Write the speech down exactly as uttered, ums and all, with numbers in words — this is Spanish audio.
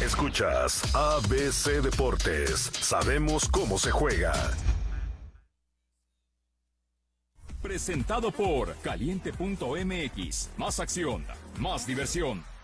Escuchas A B C Deportes. Sabemos cómo se juega. Presentado por Caliente punto M X. Más acción, más diversión.